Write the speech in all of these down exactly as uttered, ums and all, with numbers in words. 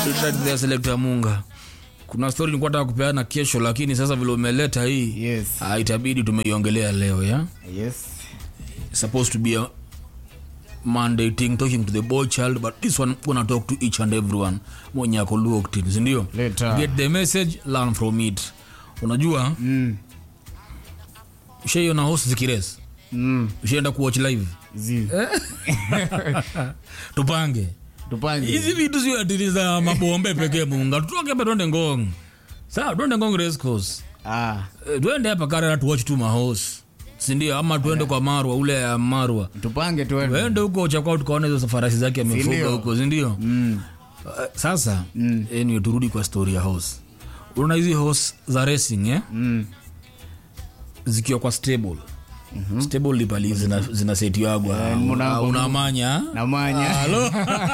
Ndio selector Munga. Kuna story nilikuwa nataka kupeana kesho lakini sasa vile umeleta hii yes. ah, itabidi tumeiongelea leo ya. Yes. It's supposed to be a Monday thing talking to the boy child but this one gonna talk to each and everyone. Mwenye ako locked in, ndio? Get the message, learn from it. Unajua? Mm. Ushayo na host zikires. Mm. Ushaenda kuwatch live. Zi. Tupange. Tupange. Hizi vitu sio atiliza mabombe pekee Munga. Tutoke hapa twende Ngong. Sawa, twende Ngong race course. Ah. E, twende hapa Karera tu watch tu mahos. Si ndio? Ama twende yeah. Kwa Marwa ule ya Marwa. Tupange twende. Twende huko chakao tukaone hizo farasi zake amefuga huko, si ndio? Mm. Uh, sasa mm. Anyway, turudi kwa story ya horse. Una hizi horse za racing eh? Mm. Zikiwa kwa stable. Mm-hmm. Stable lipali zina, zina seti yagwa yeah, una, una manya na manya halo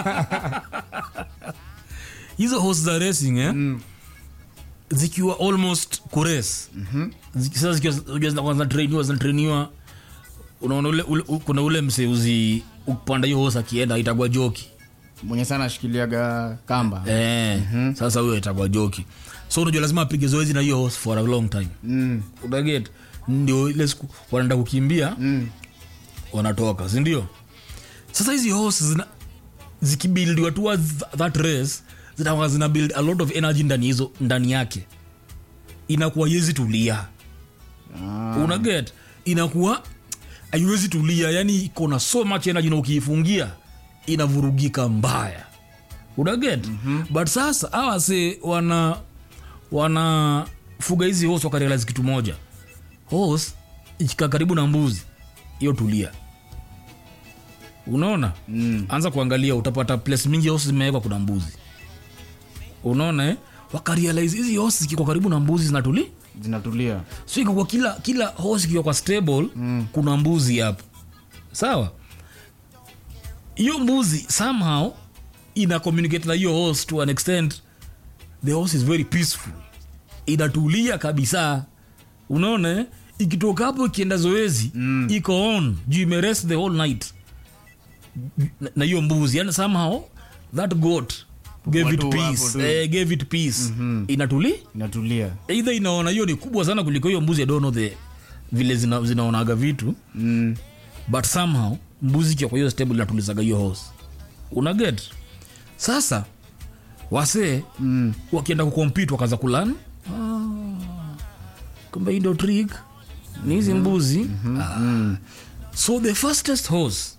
hizo horse za racing eh? Mm. Zikiwa almost kurace. Mhm. Sasa zikiwa kwanza trainiwa zina trainiwa unaona ule, ule kuna ule mseuzi upanda hiyo horse akienda itagwa joki mwenye sana shikiliaga kamba eh. Mm-hmm. Sasa huyo itagwa joki so unajua lazima apige zoezi na hiyo horse for a long time. Mm. Unaget ndio ile siku wanaenda kukimbia mm. wanatoka, si ndio? Sasa hizi horses zina zikibuildiwa towards that race zina zina build a lot of energy ndani hizo ndani yake, inakuwa yezi tulia. Ah. Unaget inakuwa haiwezi tulia, yani iko na so much energy na ukiifungia inavurugika mbaya. Unaget mm-hmm. But sasa hawa se wana wana fuga hizi horse wakarealize kitu moja. Horse ikika karibu na mbuzi hiyo tulia. Unaona? Mm. Anza kuangalia utapata place mingi horse zimewekwa kuna mbuzi. Unaona eh? Wakarealize hizi horse ziko karibu na mbuzi zinatulia, zinatulia. So iko kwa kila kila horse kiko kwa stable mm. kuna mbuzi hapo. Sawa? Hiyo mbuzi somehow ina communicate na hiyo horse to an extent. The horse is very peaceful. Inatulia kabisa. Unaona eh? Ikitoka hapo ikienda zoezi mm. iko on juu imerest the whole night na hiyo mbuzi, yani somehow that goat gave Watu it peace eh, gave it peace mm-hmm. inatulia inatulia either inaona hiyo ni kubwa sana kuliko hiyo mbuzi. I don't know the vile zina, zinaonaga vitu mm. but somehow mbuzi kwa hiyo stable inatulizaga hiyo horse. Una get sasa wase mm. wakienda kucompete wakaanza kulana ah, kumbe ndio trick ni hizi mbuzi mm-hmm. ah. mm. So the fastest horse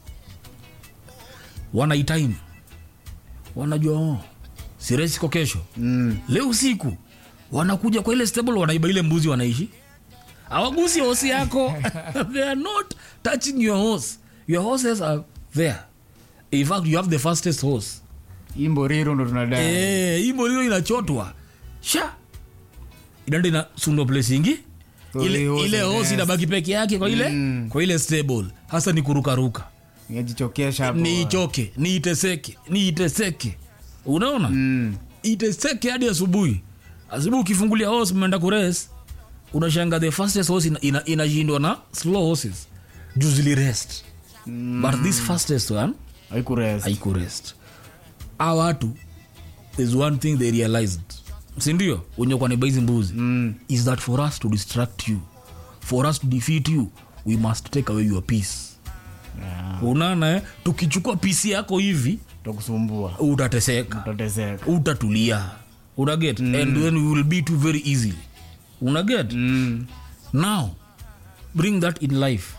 wana time wanajua oh, si race kwa kesho mm. leo usiku wanakuja kwa ile stable wanaiba ile mbuzi wanaishi hawagusi horse yako. They are not touching your horse. Your horses are there. In fact you have the fastest horse. Imboriro ndo tunadai eh, imboriro inachotwa sha inaenda ina sundo place ingi so ile ile horse inabaki peke yake kwa ile mm. kwa ile stable hasa ni kuruka ruka nijichokesha hapo ni choke ni iteseke ni iteseke. Unaona mm. iteseke hadi asubuhi. Asubuhi ukifungulia horse umeenda kurace unashanga the fastest horse ina inashindwa ina na slow horses usually rest mm. but this fastest one haiku rest haiku rest. Hawa watu is one thing they realized, si ndio? Unyo kwa neba hizi mbuzi mm. is that for us to distract you, for us to defeat you, we must take away your peace. Yeah. Unaona eh? Tukichukua peace yako hivi tutakusumbua, utateseka, utateseka, utatulia. Una get mm. and then we will beat you very easily. Una get mm. now bring that in life.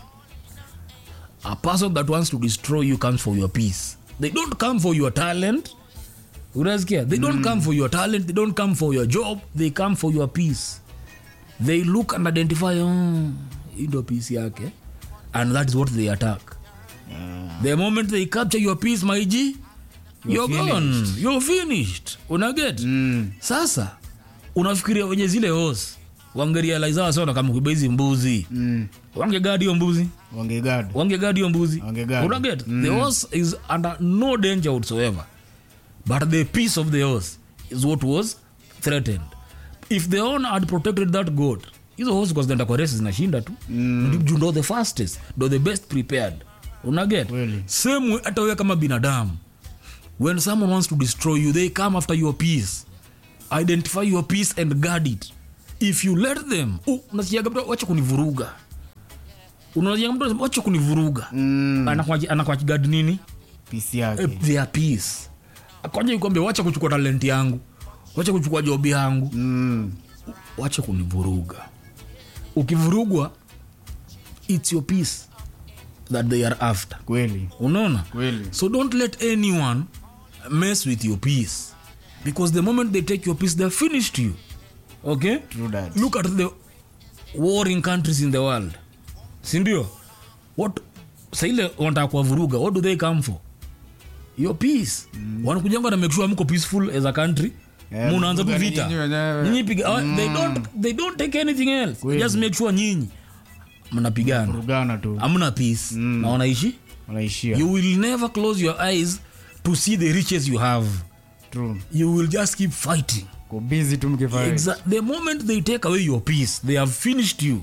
A person that wants to destroy you comes for your peace. They don't come for your talent. Unasikia? They don't mm. come for your talent. They don't come for your job. They come for your peace. They look and identify, oh, indo peace yake. And that is what they attack. Yeah. The moment they capture your peace, my G, you're, you're gone. You're finished. Unaget? Mm. Sasa, unafikiria wenye zile horse wangerealize hawa sana kama kubezi mbuzi mm. wangegadi hiyo mbuzi wangegadi wangegadi hiyo mbuzi unaget mm. the horse is under no danger whatsoever but the peace of the horse is what was threatened. If the owner had protected that goat, hizo horse because zinaenda kwa races zinashinda tu mm. you know the fastest, do the best prepared. Unaget really? Same hata wewe kama binadamu when someone wants to destroy you, they come after your peace. Identify your peace and guard it. If you let them, oh, unasikiaga mtu wacha kunivuruga. Unasikiaga mtu wacha kunivuruga. Mm. Anakuwa anakuwa guard nini? Peace yake. Uh, their peace. Akoje yukwambia wacha kuchukua talent yangu. Wacha kuchukua job yangu. Mm. Wacha kunivuruga. Ukivurugwa, it's your peace that they are after. Kweli. Unaona? Kweli. So don't let anyone mess with your peace. Because the moment they take your peace, they're finished you. Okay? True that. Look at the warring countries in the world. Sindio? What saile wanataka kuwavuruga, what do they come for? Your peace. Mm. Wanakujanga na make sure mko peaceful as a country. Yeah, munaanza kuvita. Nyinyi piga mm. they don't they don't take anything else. Kweli. Just make sure nyinyi mnapigana. Vurugana tu. Hamna peace. Mm. Na wanaishi? Wanaishia. You will never close your eyes to see the riches you have. True. You will just keep fighting. Go busy to mkifight. Exactly. The moment they take away your peace, they have finished you.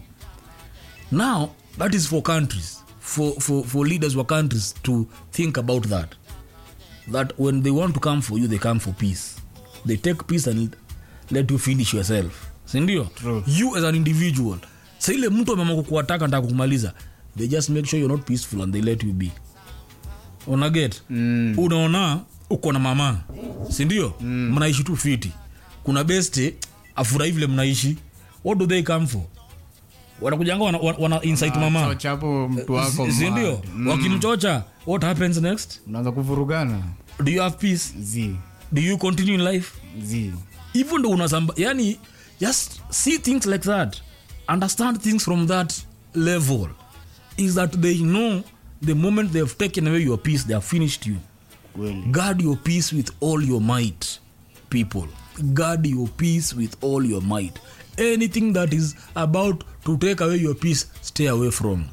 Now, that is for countries, for, for, for leaders of countries to think about that. That when they want to come for you, they come for peace. They take peace and let you finish yourself. Sindio? True. You as an individual. Sa ile mtu amama kukuataka nataka kukumaliza. They just make sure you're not peaceful and they let you be. Una get? Mm. Unaona uko na mama. Sindio? Mm. Mnaishi tu fiti. Kuna beste afurahi vile mnaishi. What do they come for? Wanakujanga wana, wana insight mama. Chocha hapo mtu wako. Sindio? Mm. Wakimchocha, what happens next? Unaanza kuvurugana. Do you have peace? Zi. Do you continue in life? Zi. Even though unasamba, yani just see things like that. Understand things from that level. Is that they know the moment they have taken away your peace, they have finished you. Well. Guard your peace with all your might, people. Guard your peace with all your might. Anything that is about to take away your peace, stay away from.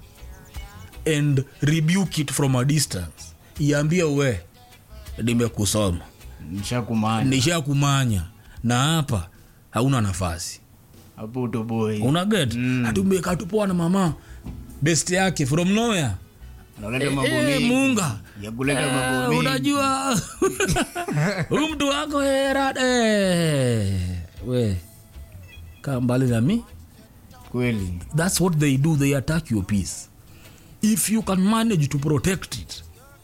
And rebuke it from a distance. Iambie we, nimekusoma. Nishakumanya. Nishakumanya. Na hapa hauna nafasi. Hapo utoboi. Una get? Mm. Atumeka tupoa na mama. Best yake from nowhere. Analeta mambo mengi. Eh, Munga. Ya kuleta mambo mengi. Unajua. Mtu wako hera eh. We. Kaa mbali na mi. Kweli. That's what they do. They attack your peace. If you can manage to protect it.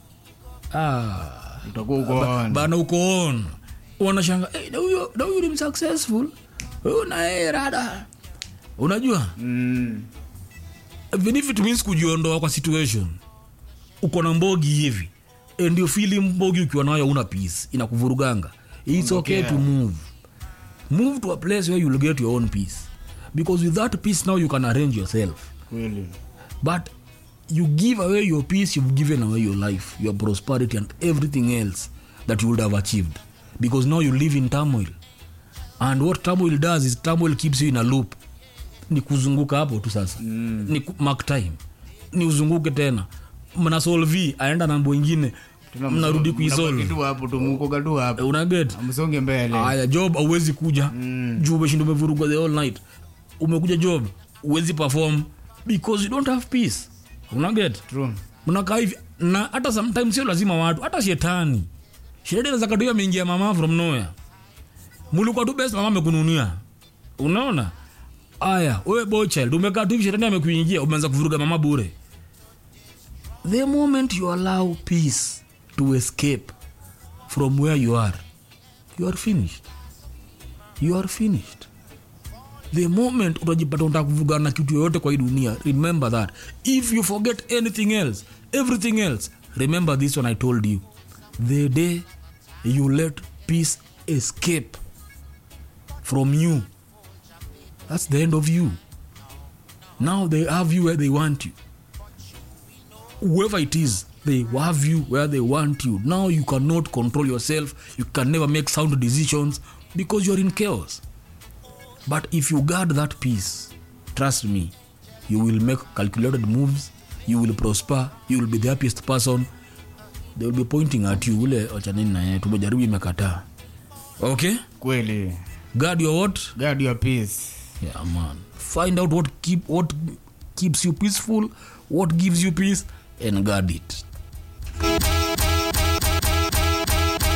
Ah. Utakuwa uko on. Bana uko on. Wanashanga, eh, na huyo, na huyo ni successful. Una hera. Unajua? Mm. Even if it means kujiondoa kwa situation. Uko na mbogi hivi. And you feel mbogi ukiwa nayo una peace. Inakuvuruganga. It's okay to move. Move to a place where you'll get your own peace. Because with that peace now you can arrange yourself. Really? But you give away your peace, you've given away your life, your prosperity and everything else that you would have achieved. Because now you live in turmoil. And what turmoil does is turmoil keeps you in a loop. Ni kuzunguka hapo tu sasa. Mm. Ni mark time. Ni uzunguke tena. Mna solve aenda na mambo ingine. Mnarudi kuisolve. Kitu hapo tu mko gadu hapo. Una get? Msonge mbele. Aya, job hauwezi kuja. Mm. Juu umeshinda umevuruga the whole night. Umekuja job, huwezi perform because you don't have peace. Una get? True. Mnakaa hivi na hata sometimes sio lazima watu, hata shetani. Shetani anaweza kadoa ameingia mama from nowhere. Mulikuwa tu best mama amekununia. Unaona? Aya, wewe boy child, umekaa tu hivi shetani amekuingia, umeanza kuvuruga mama bure. The moment you allow peace to escape from where you are, you are finished. You are finished. The moment utajipata unataka kuvugana na kitu yoyote kwa hii dunia, remember that. If you forget anything else, everything else, remember this one I told you. The day you let peace escape from you, that's the end of you. Now they have you where they want you. Whoever it is, they have you where they want you. Now you cannot control yourself. You can never make sound decisions because you're in chaos. But if you guard that peace, trust me, you will make calculated moves, you will prosper, you will be the happiest person. They will be pointing at you. Ule ochanini na yeye tumejaribu imekataa. Okay? Kweli. Guard your what? Guard your peace. Yeah, man. Find out what keep what keeps you peaceful, what gives you peace, and guard it.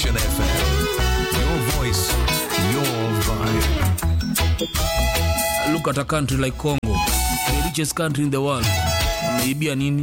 Nation F M. Your voice, your vibe. Look at a country like Congo, the richest country in the world. Ameibia nini?